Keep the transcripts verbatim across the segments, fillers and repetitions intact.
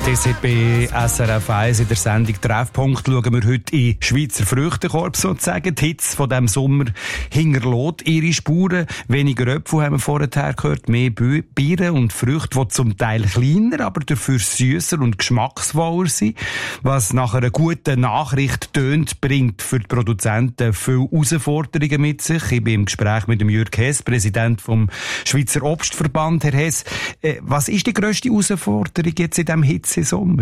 D C B S R F eins in der Sendung Treffpunkt schauen wir heute in Schweizer Früchtekorb sozusagen. Die Hitze von diesem Sommer hinterlässt ihre Spuren. Weniger Äpfel haben wir vorher gehört, mehr Beeren und Früchte, die zum Teil kleiner, aber dafür süsser und geschmacksvoller sind. Was nach einer guten Nachricht tönt, bringt für die Produzenten viele Herausforderungen mit sich. Ich bin im Gespräch mit dem Jürg Hess, Präsident vom Schweizer Obstverband. Herr Hess, äh, was ist die grösste Herausforderung jetzt in diesem Hitze Sommer?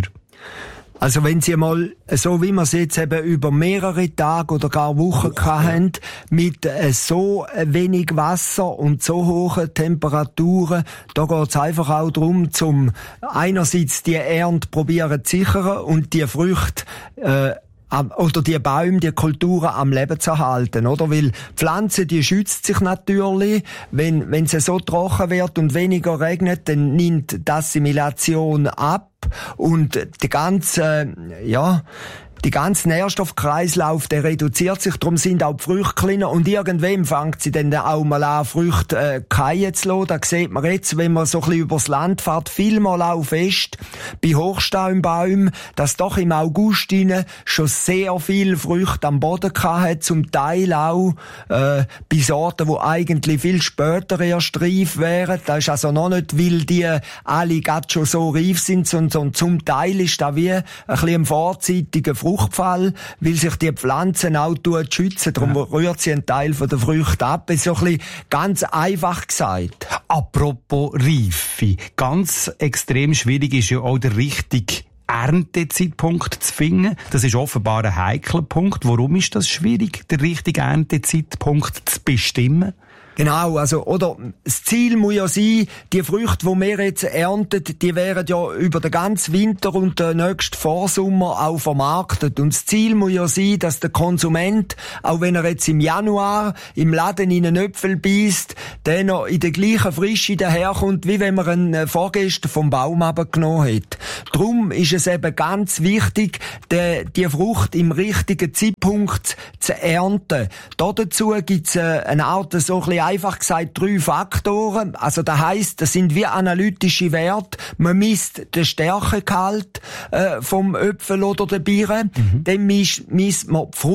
Also wenn Sie mal, so wie wir es jetzt eben über mehrere Tage oder gar Wochen oh, hatten, mit so wenig Wasser und so hohen Temperaturen, da geht es einfach auch darum, zum einerseits die Ernte probieren zu sichern und die Früchte äh, oder die Bäume, die Kulturen am Leben zu erhalten, oder? Weil Pflanzen, die schützt sich natürlich. Wenn, wenn es so trocken wird und weniger regnet, dann nimmt die Assimilation ab und die ganze, ja, die ganze Nährstoffkreislauf, der reduziert sich, darum sind auch die Früchte kleiner und irgendwann fängt sie dann auch mal an, Früchte äh, fallen zu lassen. Da sieht man jetzt, wenn man so ein bisschen übers Land fährt, vielmal auch fest, bei Hochstaumbäumen, dass doch im August rein schon sehr viele Früchte am Boden hatten, zum Teil auch äh, bei Sorten, die eigentlich viel später erst reif wären. Das ist also noch nicht, weil die alle gerade schon so reif sind, sondern zum Teil ist da wie ein bisschen ein vorzeitiger Fruchtfall, weil sich die Pflanzen auch schützen. Darum ja. rührt sie einen Teil von der Früchte ab. Das ist so ein bisschen ganz einfach gesagt. Apropos Reife. Ganz extrem schwierig ist ja auch der richtige Erntezeitpunkt zu finden. Das ist offenbar ein heikler Punkt. Warum ist das schwierig, den richtigen Erntezeitpunkt zu bestimmen? Genau, also, oder, das Ziel muss ja sein, die Früchte, die wir jetzt ernten, die werden ja über den ganzen Winter und den nächsten Vorsommer auch vermarktet. Und das Ziel muss ja sein, dass der Konsument, auch wenn er jetzt im Januar im Laden in einen Äpfel beißt, der noch in der gleichen Frische daherkommt, wie wenn man einen vorgestern vom Baum abgenommen hat. Darum ist es eben ganz wichtig, die, die Frucht im richtigen Zeitpunkt zu ernten. Da dazu gibt's eine Art, so ein bisschen einfach gesagt, drei Faktoren. Also das heisst, das sind wie analytische Werte. Man misst den Stärkegehalt äh, vom Äpfel oder der Birne. Mhm. Dann misst, misst man die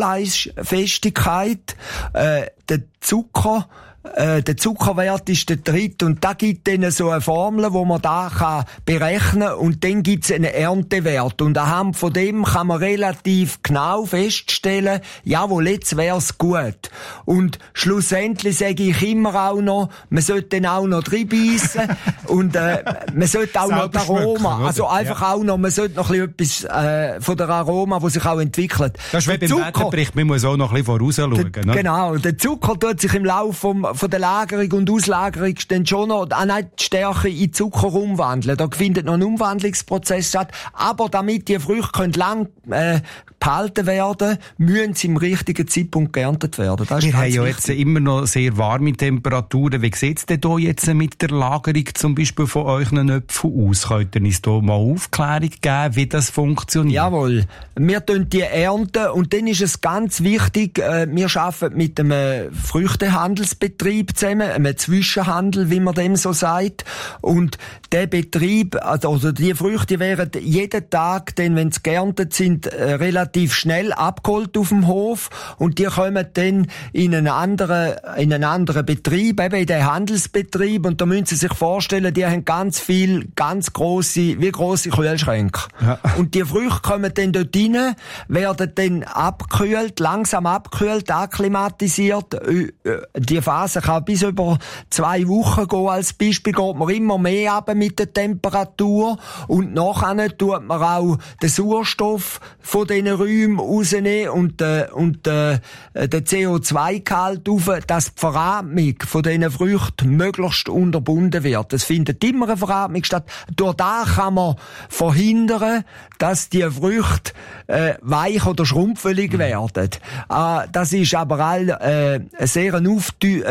Fruchtfleischfestigkeit, äh, den Zucker, Äh, der Zuckerwert ist der dritte und da gibt dann so eine Formel, wo man da kann berechnen und dann gibt's einen Erntewert und anhand von dem kann man relativ genau feststellen, jawohl, jetzt wär's gut. Und schlussendlich sage ich immer auch noch, man sollte dann auch noch reinbeissen und äh, man sollte auch noch das Aroma, also einfach ja. auch noch, man sollte noch ein bisschen etwas äh, von der Aroma, die sich auch entwickelt. Das ist wie beim Wetterbericht, man muss auch noch ein bisschen vorausschauen. Der, ne? Genau, der Zucker tut sich im Laufe vom von der Lagerung und Auslagerung dann schon noch auch nicht die Stärke in Zucker umwandeln. Da findet noch ein Umwandlungsprozess statt. Aber damit die Früchte lang äh, behalten werden, müssen sie im richtigen Zeitpunkt geerntet werden. Das ist Wir haben ja wichtig. Jetzt immer noch sehr warme Temperaturen. Wie sieht es denn da jetzt mit der Lagerung zum Beispiel von euren Äpfeln aus? Könnt ihr uns da mal Aufklärung geben, wie das funktioniert? Jawohl. Wir tun die ernten und dann ist es ganz wichtig, äh, wir arbeiten mit einem Früchtehandelsbetrieb zusammen, einem Zwischenhandel, wie man dem so sagt. Und der Betrieb, also die Früchte werden jeden Tag, denn wenn sie geerntet sind, relativ schnell abgeholt auf dem Hof und die kommen dann in einen anderen, in einen anderen Betrieb, eben in den Handelsbetrieb und da müssen Sie sich vorstellen, die haben ganz viel, ganz grosse, wie grosse Kühlschränke. Ja. Und die Früchte kommen dann dort rein, werden dann abgekühlt, langsam abgekühlt, akklimatisiert. Die Phase kann bis über zwei Wochen gehen. Als Beispiel geht man immer mehr runter mit der Temperatur und nachher tut man auch den Sauerstoff von diesen Räumen rausnehmen und, äh, und äh, den C O zwei Gehalt auf, dass die Veratmung von diesen Früchten möglichst unterbunden wird. Es findet immer eine Veratmung statt. Durch das kann man verhindern, dass die Früchte äh, weich oder schrumpfelig werden. Äh, das ist aber all äh, eine sehr auftü- äh,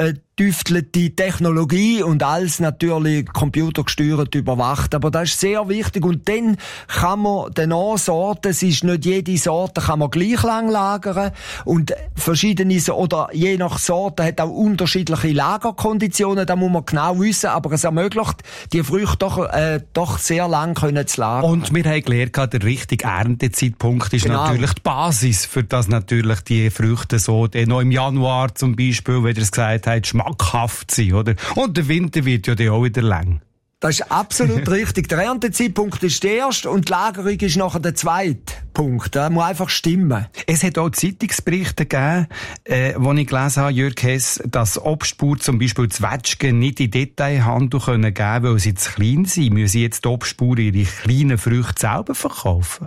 ausgetüftelte Technologie und alles natürlich computergesteuert überwacht. Aber das ist sehr wichtig. Und dann kann man den Sorten, es ist nicht jede Sorte, kann man gleich lang lagern. Und verschiedene, oder je nach Sorte hat auch unterschiedliche Lagerkonditionen. Da muss man genau wissen. Aber es ermöglicht, die Früchte doch, äh, doch sehr lang können zu lagern. Und wir haben gelernt, der richtige Erntezeitpunkt ist genau. natürlich die Basis, für das natürlich die Früchte so, noch im Januar zum Beispiel, wie ihr es gesagt habt, schmackhaft sind, oder? Und der Winter wird ja dann auch wieder lang. Das ist absolut richtig. Der Erntezeitpunkt ist der erste und die Lagerung ist nachher der zweite Punkt. Das muss einfach stimmen. Es hat auch Zeitungsberichte gegeben, äh, wo ich gelesen habe, Jürg Hess, dass Obstbauern zum Beispiel Zwetschgen nicht in Detailhandel können geben, weil sie zu klein sind. Müssen jetzt die Obstbauern ihre kleinen Früchte selber verkaufen?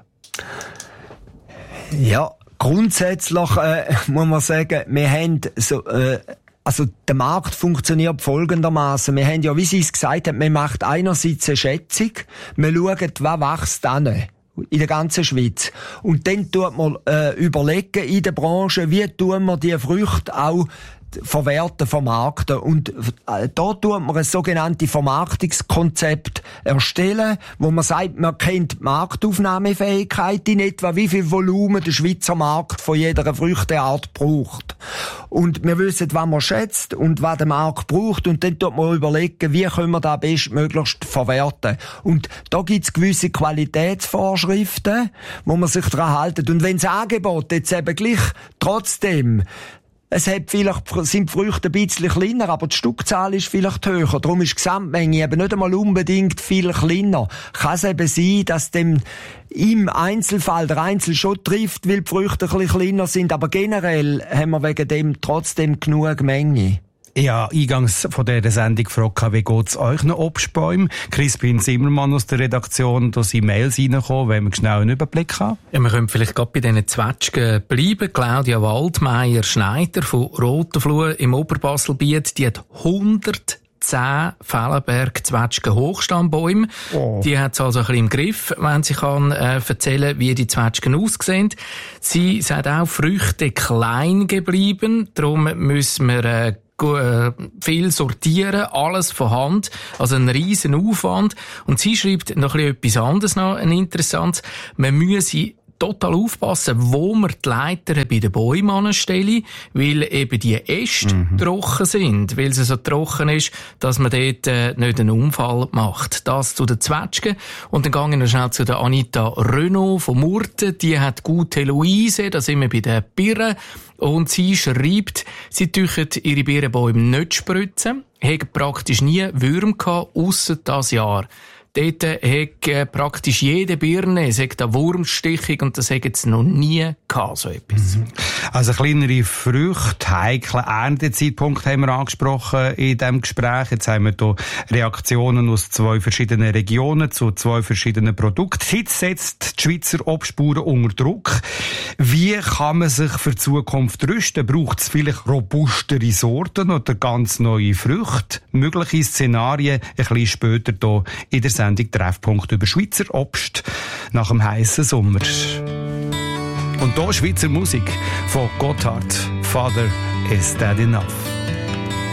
Ja, grundsätzlich äh, muss man sagen, wir haben so... Äh, Also, der Markt funktioniert folgendermaßen. Wir haben ja, wie Sie es gesagt haben, man macht einerseits eine Schätzung. Wir schauen, was wächst an in der ganzen Schweiz. Und dann tut man äh, überlegen in der Branche, wie tun wir die Früchte auch verwerten, vermarkten. Und äh, da tut man ein sogenanntes Vermarktungskonzept erstellen, wo man sagt, man kennt die Marktaufnahmefähigkeit in etwa, wie viel Volumen der Schweizer Markt von jeder Früchteart braucht. Und wir wissen, was man schätzt und was der Markt braucht. Und dann tut man überlegen, wie können wir das bestmöglichst verwerten. Und da gibt's gewisse Qualitätsvorschriften, wo man sich daran hält. Und wenn das Angebot jetzt eben gleich trotzdem Es hat vielleicht, sind die Früchte ein bisschen kleiner, aber die Stückzahl ist vielleicht höher. Darum ist die Gesamtmenge eben nicht einmal unbedingt viel kleiner. Kann es eben sein, dass dem im Einzelfall der Einzel schon trifft, weil die Früchte ein bisschen kleiner sind, aber generell haben wir wegen dem trotzdem genug Menge. Ich habe eingangs von dieser Sendung gefragt, wie geht es euch noch Obstbäumen? Crispin Zimmermann aus der Redaktion, da sind Mails reingekommen, wenn wir schnell einen Überblick haben. Ja, wir können vielleicht gerade bei diesen Zwetschgen bleiben. Claudia Waldmeier-Schneider von Rotenfluh im Oberbaselbiet, die hat hundertzehn Fellenberg-Zwetschgen Hochstammbäume. Oh. Die hat es also ein bisschen im Griff, wenn sie kann äh, erzählen, wie die Zwetschgen aussehen. Sie sagt auch, Früchte klein geblieben, darum müssen wir äh, viel sortieren, alles von Hand, also ein riesen Aufwand. Und sie schreibt noch ein bisschen etwas anderes noch, ein interessantes. Man müsse total aufpassen, wo man die Leiter bei den Bäumen anstellen, weil eben die Äste mhm. trocken sind, weil es so trocken ist, dass man dort äh, nicht einen Unfall macht. Das zu den Zwetschgen. Und dann gehen wir noch schnell zu der Anita Renaud von Murten. Die hat gute Luise, da sind wir bei den Birnen. Und sie schreibt, sie tüchen ihre Birnenbäume nicht spritzen, haben praktisch nie Würmer gehabt, ausser das Jahr. Dort hat äh, praktisch jede Birne, sagt da wurmstichig, und das hat es noch nie gehabt, so etwas. Mhm. Also kleinere Früchte, heikle Erntezeitpunkt haben wir angesprochen in diesem Gespräch. Jetzt haben wir hier Reaktionen aus zwei verschiedenen Regionen zu zwei verschiedenen Produkten. Hitze setzt die Schweizer Obstbauern unter Druck. Wie kann man sich für die Zukunft rüsten? Braucht es vielleicht robustere Sorten oder ganz neue Früchte? Mögliche Szenarien ein bisschen später hier in der Sendung Treffpunkt über Schweizer Obst nach dem heißen Sommer. Und hier Schweizer Musik von Gotthard. Father, is that enough?